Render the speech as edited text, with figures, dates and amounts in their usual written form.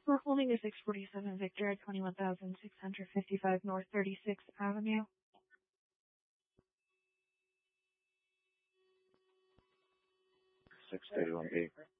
We're holding a 647 Victor at 21,655 North 36th Avenue. 631B.